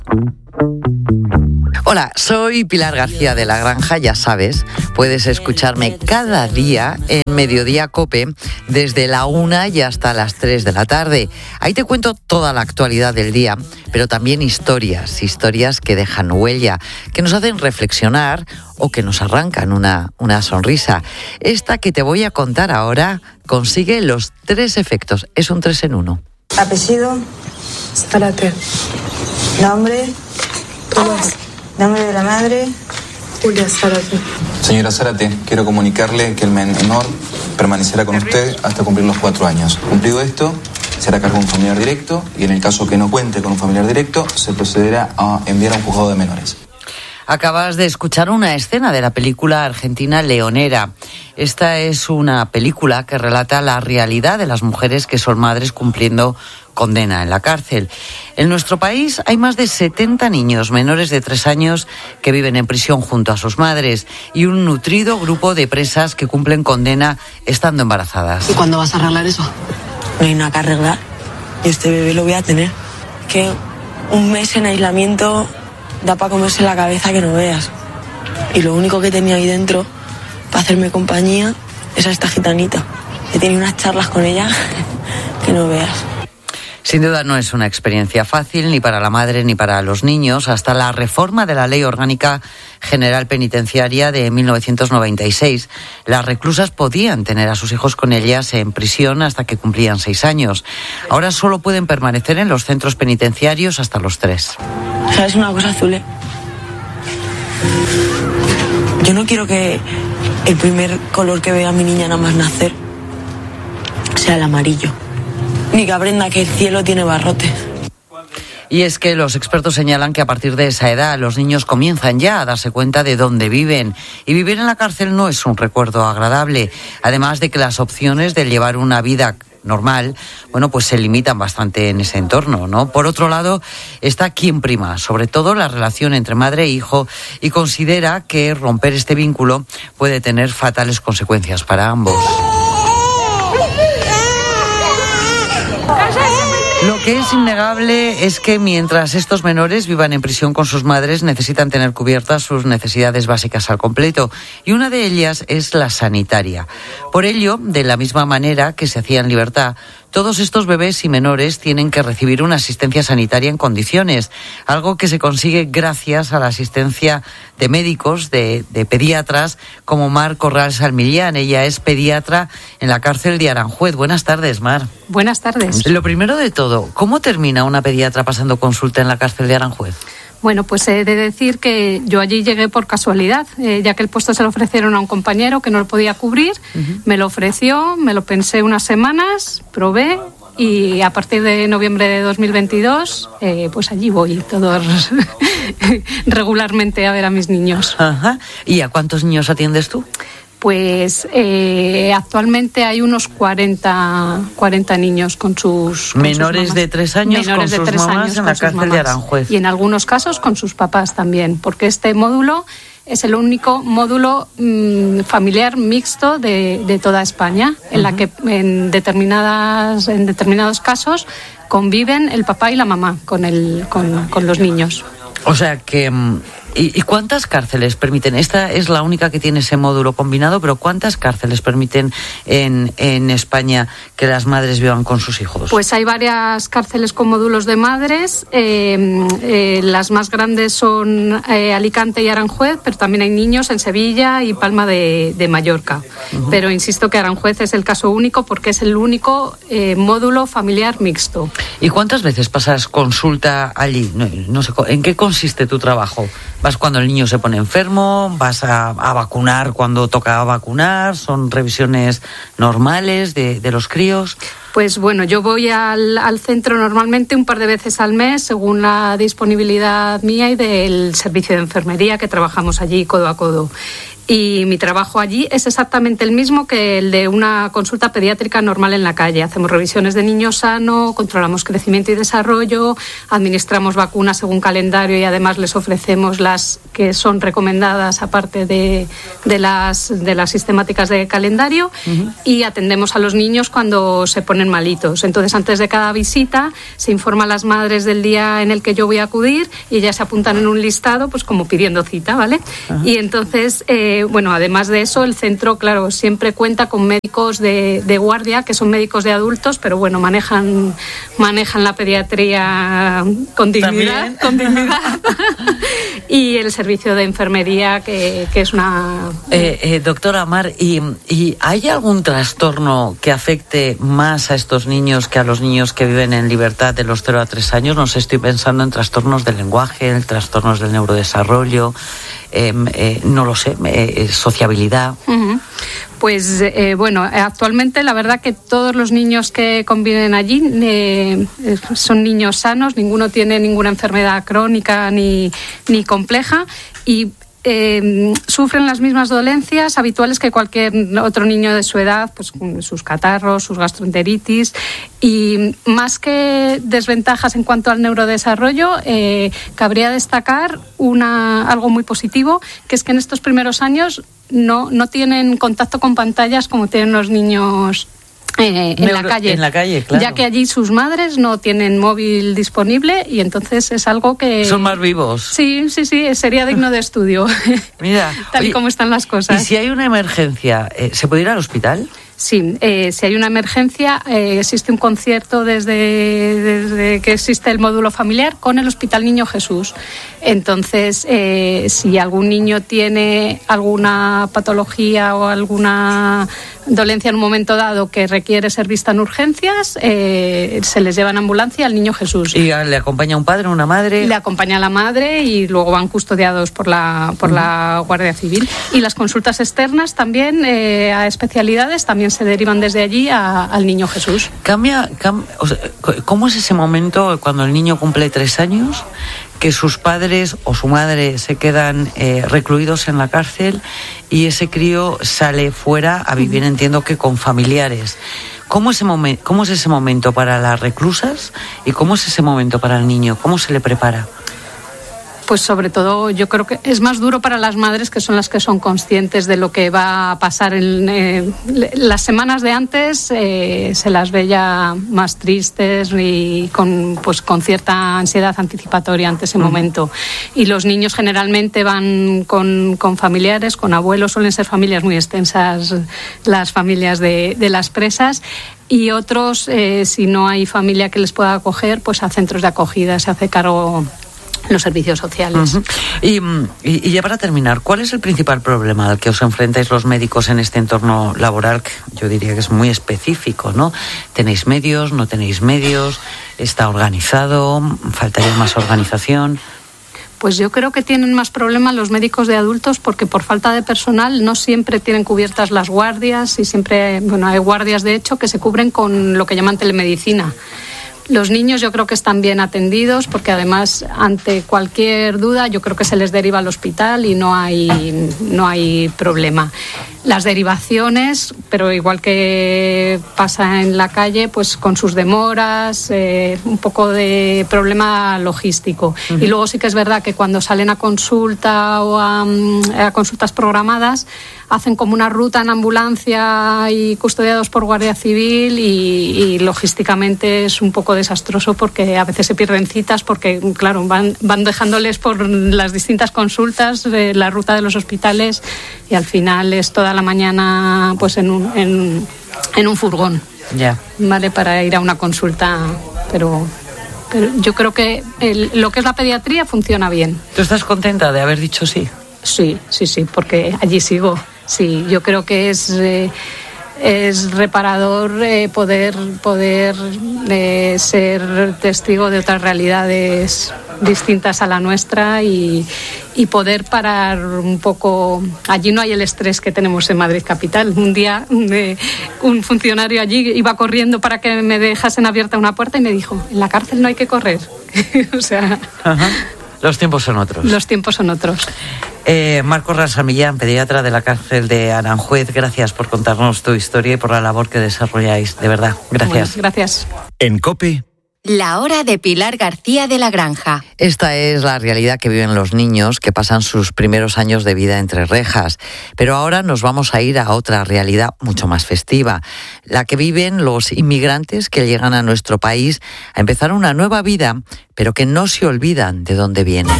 Hola, soy Pilar García de La Granja, ya sabes, puedes escucharme cada día en Mediodía COPE desde la 1 y hasta las 3 de la tarde. Ahí te cuento toda la actualidad del día, pero también historias que dejan huella, que nos hacen reflexionar o que nos arrancan una sonrisa. Esta que te voy a contar ahora consigue los 3 efectos, es un 3 en 1. Apellido, Zárate. nombre, nombre de la madre. Julia Zárate. Señora Zárate, quiero comunicarle que el menor permanecerá con usted hasta cumplir los 4 años. Cumplido esto, se hará cargo de un familiar directo y en el caso que no cuente con un familiar directo, se procederá a enviar a un juzgado de menores. Acabas de escuchar una escena de la película argentina Leonera. Esta es una película que relata la realidad de las mujeres que son madres cumpliendo condena en la cárcel. En nuestro país hay más de 70 niños menores de 3 años que viven en prisión junto a sus madres y un nutrido grupo de presas que cumplen condena estando embarazadas. ¿Y cuándo vas a arreglar eso? No hay nada que arreglar. Y este bebé lo voy a tener. Que un mes en aislamiento da para comerse la cabeza que no veas. Y lo único que tenía ahí dentro para hacerme compañía es a esta gitanita. He tenido unas charlas con ella que no veas. Sin duda no es una experiencia fácil ni para la madre ni para los niños. Hasta la reforma de la Ley Orgánica General Penitenciaria de 1996, las reclusas podían tener a sus hijos con ellas en prisión hasta que cumplían 6 años. Ahora solo pueden permanecer en los centros penitenciarios hasta los 3. ¿Sabes una cosa, Zule? Yo no quiero que el primer color que vea mi niña nada más nacer sea el amarillo. Ni que aprenda que el cielo tiene barrotes. Y es que los expertos señalan que a partir de esa edad los niños comienzan ya a darse cuenta de dónde viven. Y vivir en la cárcel no es un recuerdo agradable. Además de que las opciones de llevar una vida normal, pues se limitan bastante en ese entorno, ¿no? Por otro lado, está quien prima, sobre todo la relación entre madre e hijo, y considera que romper este vínculo puede tener fatales consecuencias para ambos. Lo que es innegable es que mientras estos menores vivan en prisión con sus madres, necesitan tener cubiertas sus necesidades básicas al completo, y una de ellas es la sanitaria. Por ello, de la misma manera que se hacía en libertad, todos estos bebés y menores tienen que recibir una asistencia sanitaria en condiciones, algo que se consigue gracias a la asistencia de médicos, de pediatras, como Mar Corral Salmillán. Ella es pediatra en la cárcel de Aranjuez. Buenas tardes, Mar. Buenas tardes. Lo primero de todo, ¿cómo termina una pediatra pasando consulta en la cárcel de Aranjuez? Bueno, pues he de decir que yo allí llegué por casualidad, ya que el puesto se lo ofrecieron a un compañero que no lo podía cubrir. Me lo ofreció, me lo pensé unas semanas, probé y a partir de noviembre de 2022, pues allí voy todos regularmente a ver a mis niños. Ajá. ¿Y a cuántos niños atiendes tú? Pues actualmente hay unos 40 niños con sus menores de 3 años menores con de sus 3 mamás años en la cárcel de Aranjuez. Y en algunos casos con sus papás también, porque este módulo es el único módulo familiar mixto de toda España, en la que en determinados casos conviven el papá y la mamá con los niños. O sea que... ¿Y cuántas cárceles permiten? Esta es la única que tiene ese módulo combinado, pero ¿cuántas cárceles permiten en España que las madres vivan con sus hijos? Pues hay varias cárceles con módulos de madres. Las más grandes son Alicante y Aranjuez, pero también hay niños en Sevilla y Palma de Mallorca. Pero insisto que Aranjuez es el caso único porque es el único módulo familiar mixto. ¿Y cuántas veces pasas consulta allí? No sé, ¿en qué consiste tu trabajo? ¿Vas cuando el niño se pone enfermo? ¿Vas a vacunar cuando toca vacunar? ¿Son revisiones normales de los críos? Pues bueno, yo voy al centro normalmente un par de veces al mes, según la disponibilidad mía y del servicio de enfermería que trabajamos allí codo a codo. Y mi trabajo allí es exactamente el mismo que el de una consulta pediátrica normal en la calle. Hacemos revisiones de niño sano, controlamos crecimiento y desarrollo, administramos vacunas según calendario y además les ofrecemos las que son recomendadas aparte de las sistemáticas de calendario, y atendemos a los niños cuando se ponen ponen malitos. Entonces, antes de cada visita, se informa a las madres del día en el que yo voy a acudir y ellas se apuntan en un listado, pues como pidiendo cita, ¿vale? Ajá. Y entonces, además de eso, el centro, claro, siempre cuenta con médicos de guardia, que son médicos de adultos, pero bueno, manejan la pediatría con dignidad. Y el servicio de enfermería, que es una... Doctora Mar, ¿y hay algún trastorno que afecte más a estos niños que a los niños que viven en libertad de los 0 a 3 años? No sé, estoy pensando en trastornos del lenguaje, en trastornos del neurodesarrollo, no lo sé, sociabilidad. Uh-huh. Pues actualmente la verdad que todos los niños que conviven allí son niños sanos, ninguno tiene ninguna enfermedad crónica ni compleja y sufren las mismas dolencias habituales que cualquier otro niño de su edad, pues sus catarros, sus gastroenteritis, y más que desventajas en cuanto al neurodesarrollo, cabría destacar algo muy positivo, que es que en estos primeros años no tienen contacto con pantallas como tienen los niños en la calle, claro. Ya que allí sus madres no tienen móvil disponible y entonces es algo que... Son más vivos. Sí, sería digno de estudio. Mira, tal y como están las cosas. ¿Y si hay una emergencia, se puede ir al hospital? Sí, si hay una emergencia, existe un concierto desde que existe el módulo familiar con el Hospital Niño Jesús. Entonces, si algún niño tiene alguna patología o alguna dolencia en un momento dado que requiere ser vista en urgencias, se les lleva en ambulancia al Niño Jesús. ¿Y le acompaña un padre o una madre? Le acompaña la madre y luego van custodiados por la Guardia Civil. Y las consultas externas también, a especialidades, también se derivan desde allí al Niño Jesús. O sea, ¿cómo es ese momento cuando el niño cumple 3 años? Que sus padres o su madre se quedan recluidos en la cárcel y ese crío sale fuera a vivir, entiendo que con familiares. ¿Cómo es ese momento para las reclusas y cómo es ese momento para el niño? ¿Cómo se le prepara? Pues sobre todo yo creo que es más duro para las madres, que son las que son conscientes de lo que va a pasar. Las semanas de antes se las ve ya más tristes y con cierta ansiedad anticipatoria ante ese momento. Y los niños generalmente van con familiares, con abuelos, suelen ser familias muy extensas las familias de las presas. Y otros, si no hay familia que les pueda acoger, pues a centros de acogida se hace cargo los servicios sociales. Uh-huh. Y ya para terminar, ¿cuál es el principal problema al que os enfrentáis los médicos en este entorno laboral? Que yo diría que es muy específico, ¿no? ¿Tenéis medios? ¿No tenéis medios? ¿Está organizado? ¿Faltaría más organización? Pues yo creo que tienen más problemas los médicos de adultos porque por falta de personal no siempre tienen cubiertas las guardias y siempre, hay guardias de hecho que se cubren con lo que llaman telemedicina. Los niños yo creo que están bien atendidos porque además ante cualquier duda yo creo que se les deriva al hospital y no hay problema. Las derivaciones, pero igual que pasa en la calle, pues con sus demoras, un poco de problema logístico. Uh-huh. Y luego sí que es verdad que cuando salen a consulta o a consultas programadas, hacen como una ruta en ambulancia y custodiados por Guardia Civil y logísticamente es un poco desastroso porque a veces se pierden citas porque, claro, van dejándoles por las distintas consultas la ruta de los hospitales y al final es toda la mañana pues en un furgón. Ya. Vale, para ir a una consulta, pero yo creo que lo que es la pediatría funciona bien. ¿Tú estás contenta de haber dicho sí? Sí, porque allí sigo. Sí, yo creo que es reparador poder ser testigo de otras realidades distintas a la nuestra y poder parar un poco. Allí no hay el estrés que tenemos en Madrid capital. Un día un funcionario allí iba corriendo para que me dejasen abierta una puerta y me dijo, en la cárcel no hay que correr. O sea... Ajá. Los tiempos son otros. Los tiempos son otros. Marcos Rasamillán, pediatra de la cárcel de Aranjuez, gracias por contarnos tu historia y por la labor que desarrolláis. De verdad, gracias. Bueno, gracias. En COPE, La hora de Pilar García de la Granja. Esta es la realidad que viven los niños que pasan sus primeros años de vida entre rejas. Pero ahora nos vamos a ir a otra realidad mucho más festiva, la que viven los inmigrantes que llegan a nuestro país a empezar una nueva vida, pero que no se olvidan de dónde vienen.